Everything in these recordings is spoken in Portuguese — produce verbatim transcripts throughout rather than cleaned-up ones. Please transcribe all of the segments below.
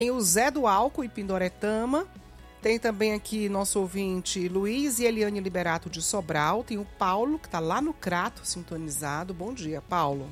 Tem o Zé do Álcool e Pindoretama. Tem também aqui nosso ouvinte Luiz e Eliane Liberato de Sobral. Tem o Paulo, que está lá no Crato, sintonizado. Bom dia, Paulo.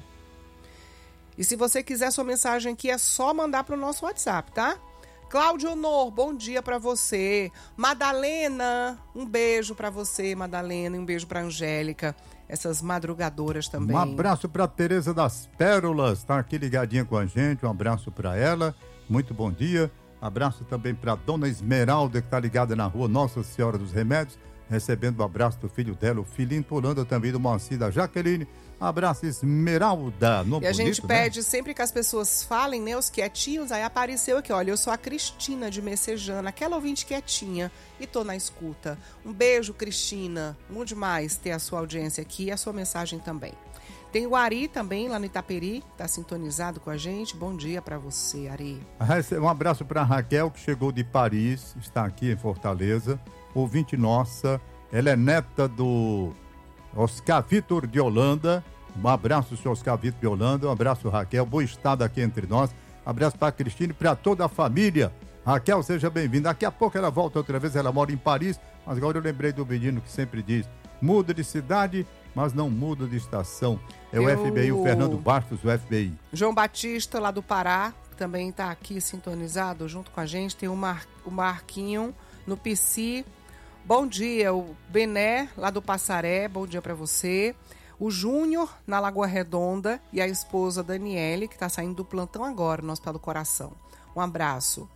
E se você quiser sua mensagem aqui, é só mandar para o nosso WhatsApp, tá? Cláudio Honor, bom dia para você. Madalena, um beijo para você, Madalena, e um beijo para Angélica, essas madrugadoras também. Um abraço para Tereza das Pérolas, tá aqui ligadinha com a gente, um abraço para ela, muito bom dia. Abraço também para Dona Esmeralda, que está ligada na rua Nossa Senhora dos Remédios, recebendo o abraço do filho dela, o filhinho Polanda, também do Moacir, da Jaqueline. Abraço, Esmeralda. No e a bonito, gente né? pede sempre que as pessoas falem, né, os quietinhos. Aí apareceu aqui, olha, eu sou a Cristina de Messejana, aquela ouvinte quietinha, e tô na escuta. Um beijo, Cristina. Muito demais ter a sua audiência aqui e a sua mensagem também. Tem o Ari também, lá no Itaperi, tá sintonizado com a gente. Bom dia para você, Ari. Um abraço para Raquel, que chegou de Paris, está aqui em Fortaleza. Ouvinte nossa, ela é neta do Oscar Vitor de Holanda. Um abraço, senhor Oscar Vitor de Holanda. Um abraço, Raquel. Boa estada aqui entre nós. Abraço para a Cristina e para toda a família. Raquel, seja bem-vinda. Daqui a pouco ela volta outra vez. Ela mora em Paris, mas agora eu lembrei do menino que sempre diz: muda de cidade, mas não muda de estação. É o Eu... F B I, o Fernando Bastos, o F B I. João Batista, lá do Pará, também está aqui sintonizado junto com a gente. Tem o, Mar... o Marquinho no P C. Bom dia, o Bené, lá do Passaré, bom dia para você. O Júnior, na Lagoa Redonda, e a esposa Daniele, que está saindo do plantão agora, no Hospital do Coração. Um abraço.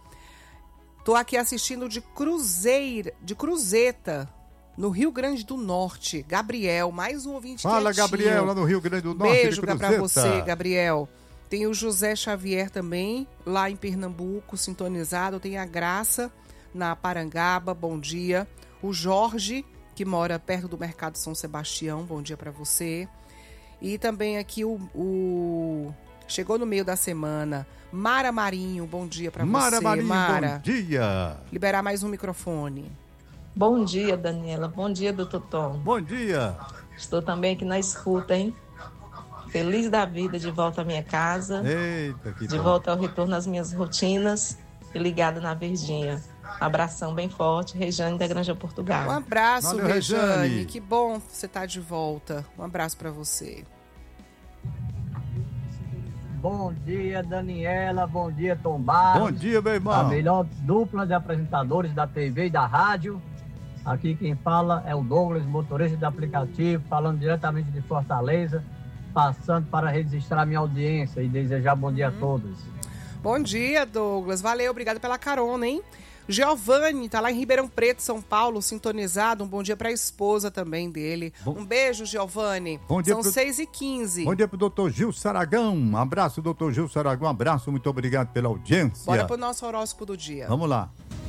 Tô aqui assistindo de Cruzeira, de Cruzeta, no Rio Grande do Norte. Gabriel, mais um ouvinte Fala, quietinho. Gabriel, lá no Rio Grande do Norte. Beijo para você, Gabriel. Tem o José Xavier também, lá em Pernambuco, sintonizado. Tem a Graça, na Parangaba, bom dia. O Jorge, que mora perto do Mercado São Sebastião, bom dia para você. E também aqui o, o... chegou no meio da semana, Mara Marinho, bom dia para você. Mara Marinho, Mara. bom dia. Liberar mais um microfone. Bom dia, Daniela. Bom dia, doutor Tom. Bom dia. Estou também aqui na escuta, hein? Feliz da vida, de volta à minha casa. Eita, que De bom. volta ao retorno às minhas rotinas e ligada na Verdinha. Abração bem forte, Rejane da Granja Portugal. Um abraço, Valeu, Rejane. Rejane. Que bom você estar de volta. Um abraço para você. Bom dia, Daniela. Bom dia, Tom Barros. Bom dia, meu irmão. A melhor dupla de apresentadores da T V e da rádio. Aqui quem fala é o Douglas, motorista de aplicativo, falando diretamente de Fortaleza, passando para registrar minha audiência e desejar bom dia hum. a todos. Bom dia, Douglas. Valeu, obrigado pela carona, hein? Giovanni, tá lá em Ribeirão Preto, São Paulo, sintonizado. Um bom dia para a esposa também dele. Bom... Um beijo, Giovanni. Bom dia. São pro... seis e quinze. Bom dia pro doutor Gil Saragão. Um abraço, doutor Gil Saragão. Um abraço, muito obrigado pela audiência. Bora pro nosso horóscopo do dia. Vamos lá.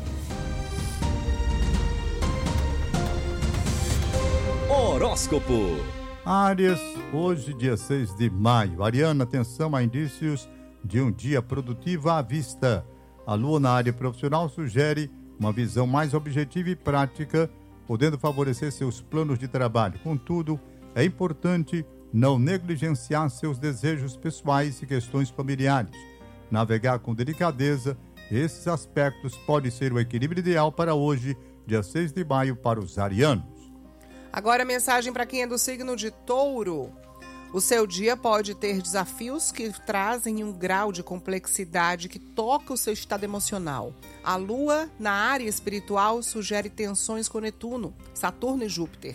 Horóscopo. Áries, hoje, dia seis de maio. Ariana, atenção a indícios de um dia produtivo à vista. A lua na área profissional sugere uma visão mais objetiva e prática, podendo favorecer seus planos de trabalho. Contudo, é importante não negligenciar seus desejos pessoais e questões familiares. Navegar com delicadeza, esses aspectos podem ser o equilíbrio ideal para hoje, dia seis de maio, para os arianos. Agora a mensagem para quem é do signo de Touro. O seu dia pode ter desafios que trazem um grau de complexidade que toca o seu estado emocional. A Lua, na área espiritual, sugere tensões com Netuno, Saturno e Júpiter.